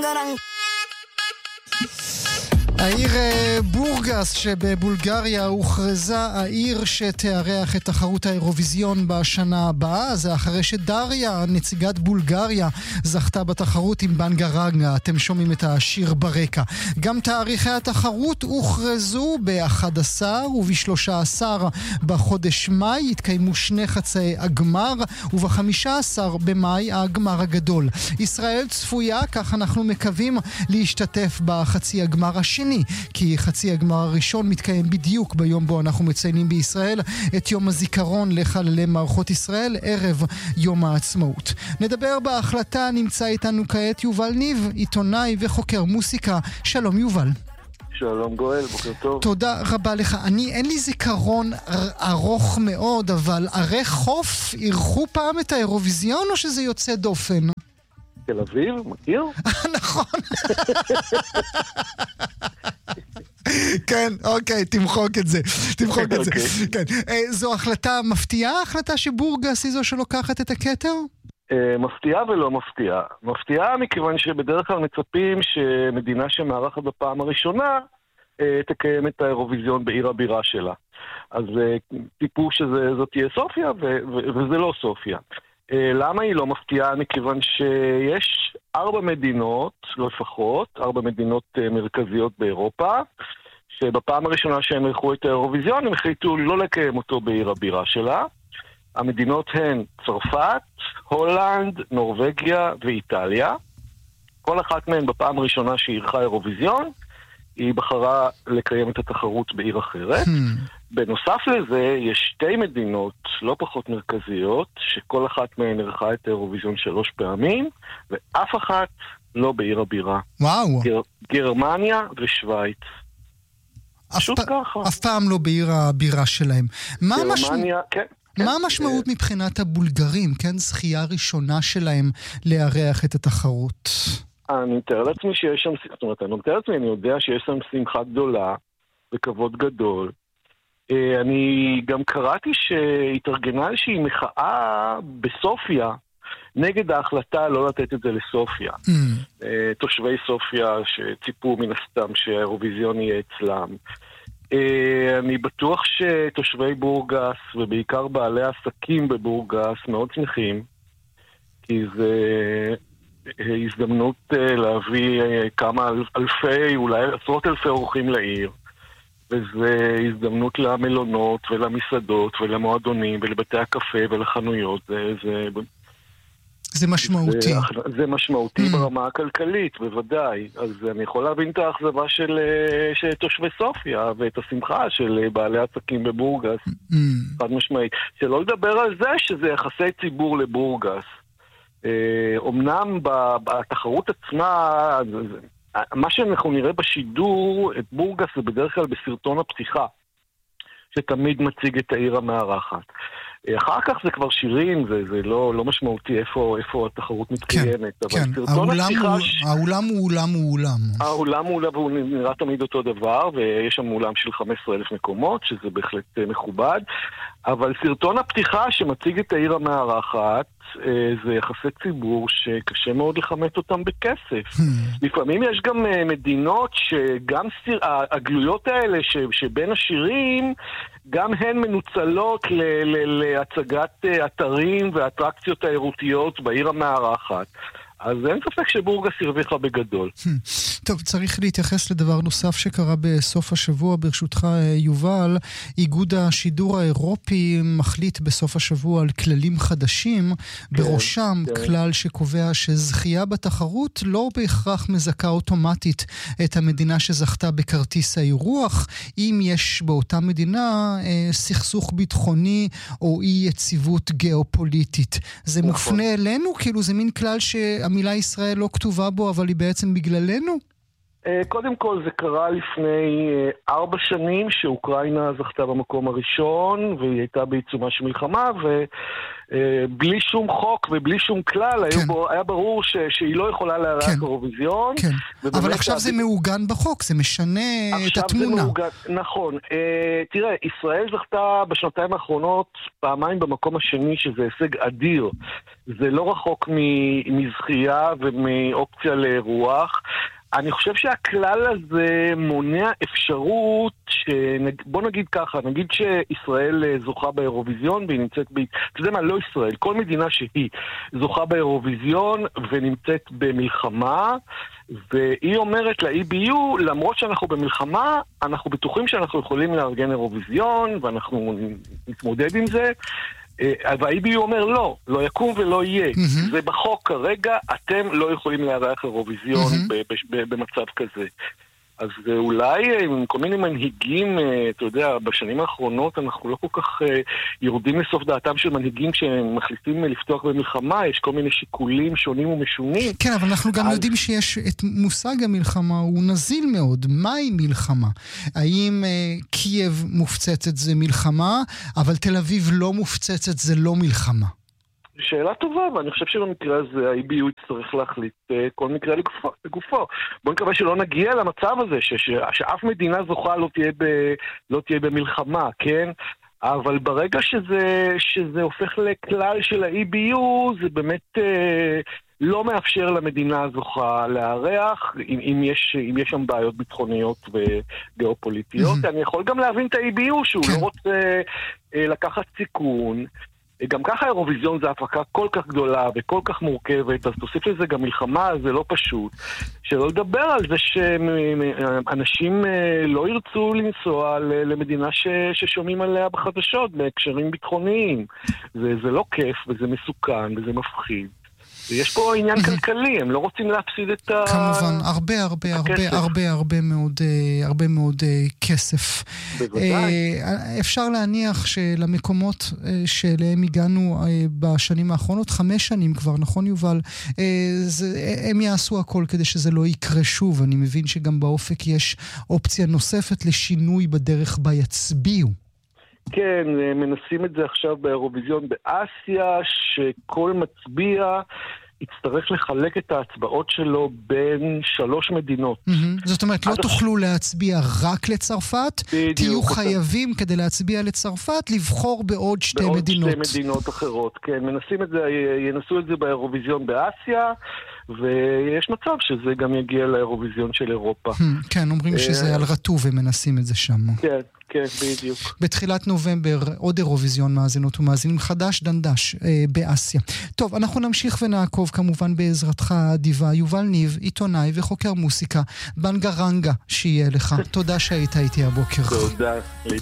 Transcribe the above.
העיר בורגס שבבולגריה הוכרזה העיר שתארח את תחרות האירוויזיון בשנה הבאה. זה אחרי שדריה, נציגת בולגריה, זכתה בתחרות עם בנגרנגה. אתם שומעים את השיר ברקע. גם תאריכי התחרות הוכרזו ב-11 וב-13 בחודש מאי. התקיימו 2 חצאי הגמר, וב-15 במאי הגמר הגדול. ישראל צפויה, כך אנחנו מקווים, להשתתף בחצי הגמר השני, כי חצי הגמר הראשון מתקיים בדיוק ביום בו אנחנו מציינים בישראל את יום הזיכרון לחללי מערכות ישראל, ערב יום העצמאות. נדבר בהחלטה, נמצא איתנו כעת יובל ניב, עיתונאי וחוקר מוסיקה. שלום יובל. שלום גואל, בוקר טוב. תודה רבה לך. אין לי זיכרון ארוך מאוד, אבל ערי חוף אירחו פעם את האירוויזיון או שזה יוצא דופן? תל אביב, מכיר? נכון. כן, אוקיי, תמחוק את זה. כן. זו החלטה מפתיעה? החלטה שבורגס היא זו שלוקחת את הכתר? מפתיעה ולא מפתיעה. מפתיעה מכיוון שבדרך כלל מצפים שמדינה שמארחת בפעם הראשונה תקיים את האירוויזיון בעיר הבירה שלה. אז טיפו שזאת תהיה סופיה, וזה לא סופיה. למה היא לא מפתיעה? מכיוון שיש 4 מדינות, לא לפחות, 4 מדינות מרכזיות באירופה, שבפעם הראשונה שהם ערכו את האירוויזיון, הם החליטו לא לקיים אותו בעיר הבירה שלה. המדינות הן צרפת, הולנד, נורווגיה ואיטליה. כל אחת מהן בפעם הראשונה שהיא ערכה אירוויזיון, היא בחרה לקיים את התחרות בעיר אחרת. בנוסף לזה, יש 2 מדינות לא פחות מרכזיות, שכל אחת מהן ערכה את האירוויזיון 3 פעמים, ואף אחת לא בעיר הבירה. וואו. גרמניה ושוויץ. פשוט ככה. אף פעם לא בעיר הבירה שלהם. גרמניה, כן. מה המשמעות מבחינת הבולגרים, כן? זכייה ראשונה שלהם לארח את התחרות. אני מתאר לעצמי שיש שם, זאת אומרת, אני יודע שיש שם שמחה גדולה וכבוד גדול. אני גם קראתי שהתארגנה איזושהי מחאה בסופיה נגד ההחלטה לא לתת את זה לסופיה. תושבי סופיה שציפו מן הסתם שהאירוויזיון יהיה אצלם. אני בטוח שתושבי בורגס ובעיקר בעלי עסקים בבורגס מאוד שמחים, כי זה הזדמנות להביא כמה אלפי, אולי עשרות אלפי אורחים לעיר, וזה הזדמנות למלונות ולמסעדות ולמועדונים ולבתי הקפה ולחנויות. זה משמעותי. זה משמעותי ברמה הכלכלית, בוודאי. אז אני יכול להבין את האכזבה של תושבי סופיה ואת השמחה של בעלי עסקים בבורגס. חד משמעית. שלא לדבר על זה שזה יחסי ציבור לבורגס. אמנם בתחרות עצמה, מה שאנחנו נראה בשידור, את בורגס זה בדרך כלל בסרטון הפתיחה, שתמיד מציג את העיר המארחת. אחר כך זה כבר שירים, זה לא משמעותי איפה התחרות מתקיימת. כן, האולם הוא אולם הוא אולם. האולם הוא אולם והוא נראה תמיד אותו דבר, ויש שם אולם של 15,000 מקומות, שזה בהחלט מכובד. אבל סרטון הפתיחה שמציג את העיר המארחת, זה יחסי ציבור שקשה מאוד לכמת אותם בכסף. לפעמים יש גם מדינות שגם הגלויות האלה שבין השירים, גם הן מנוצלות להצגת אתרים ואטרקציות תיירותיות בעיר המארחת. אז אין ספק שבורגס הרוויחה בגדול. טוב, צריך להתייחס לדבר נוסף שקרה בסוף השבוע, ברשותך יובל. איגוד השידור האירופי מחליט בסוף השבוע על כללים חדשים, בראשם כלל שקובע שזכייה בתחרות לא בהכרח מזכה אוטומטית את המדינה שזכתה בכרטיס האירוח, אם יש באותה מדינה סכסוך ביטחוני או אי יציבות גיאופוליטית. זה מופנה אלינו? כאילו זה מין כלל המילה ישראל לא כתובה בו, אבל היא בעצם בגללנו? קודם כל זה קרה לפני 4 שנים שאוקראינה זכתה במקום הראשון והיא הייתה בעיצומה של מלחמה ובלי שום חוק ובלי שום כלל היה ברור שהיא לא יכולה לארח אירוויזיון. אבל עכשיו זה מעוגן בחוק, זה משנה את התמונה. נכון. תראה, ישראל זכתה בשנתיים האחרונות פעמיים במקום השני, שזה הישג אדיר. זה לא רחוק מזכייה ומאופציה לאירוח. אני חושב שהכלל הזה מונע אפשרות בוא נגיד ככה, נגיד שישראל זוכה באירוויזיון והיא נמצאת אתה יודע מה, לא ישראל, כל מדינה שהיא זוכה באירוויזיון ונמצאת במלחמה, והיא אומרת ל-EBU, למרות שאנחנו במלחמה, אנחנו בטוחים שאנחנו יכולים לארגן אירוויזיון ואנחנו נתמודד עם זה, וה-EBU אומר לא יקום ולא יהיה. זה בחוק כרגע, אתם לא יכולים לארח אירוויזיון במצב כזה. אז אולי עם כל מיני מנהיגים, אתה יודע, בשנים האחרונות אנחנו לא כל כך יורדים לסוף דעתם של מנהיגים כשהם מחליטים לפתוח במלחמה, יש כל מיני שיקולים שונים ומשונים. כן, אבל אנחנו גם יודעים שיש את מושג המלחמה, הוא נזיל מאוד. מהי מלחמה? האם קייב מופצצת זה מלחמה, אבל תל אביב לא מופצצת זה לא מלחמה? שאלה טובה, ואני חושב שבמקרה הזה ה-EBU יצטרך להחליט כל מקרה לגופו. בוא נקווה שלא נגיע למצב הזה, שאף מדינה זוכה לא תהיה במלחמה, כן? אבל ברגע שזה הופך לכלל של ה-EBU, זה באמת לא מאפשר למדינה הזוכה לארח, אם יש שם בעיות ביטחוניות וגיאופוליטיות. אני יכול גם להבין את ה-EBU שהוא לא רוצה לקחת סיכון. גם ככה האירוויזיון זה הפקה כל כך גדולה וכל כך מורכבת, אז תוסיף לזה גם מלחמה, זה לא פשוט. שלא לדבר על זה שאנשים לא ירצו לנסוע למדינה ששומעים עליה בחדשות, בהקשרים ביטחוניים. זה לא כיף וזה מסוכן וזה מפחיד. יש פה עניין כלכלי, הם לא רוצים להפסיד את כמובן, הרבה מאוד כסף. בוודאי. אפשר להניח שלמקומות שאליהם הגענו בשנים האחרונות, 5 שנים כבר, נכון יובל? הם יעשו הכל כדי שזה לא יקרה שוב. אני מבין שגם באופק יש אופציה נוספת לשינוי בדרך בה יצביעו. כן, מנסים את זה עכשיו באירוויזיון באסיה, שכל מצביע יצטרך לחלק את ההצבעות שלו בין 3 מדינות. זאת אומרת, לא תוכלו להצביע רק לצרפת, תהיו חייבים כדי להצביע לצרפת, לבחור בעוד 2 מדינות. בעוד 2 מדינות אחרות, כן. ינסו את זה באירוויזיון באסיה, ויש מצב שזה גם יגיע לאירוויזיון של אירופה. כן, אומרים שזה על רטוב ומנסים את זה שם. כן. כן, בדיוק. בתחילת נובמבר עוד אירוויזיון מאזינות ומאזינים חדש דנדש באסיה. טוב, אנחנו נמשיך ונעקוב כמובן בעזרתך האדיבה. יובל ניב, עיתונאי וחוקר מוסיקה, בנגרנגה שיהיה לך. תודה שהיית איתי הבוקר. תודה.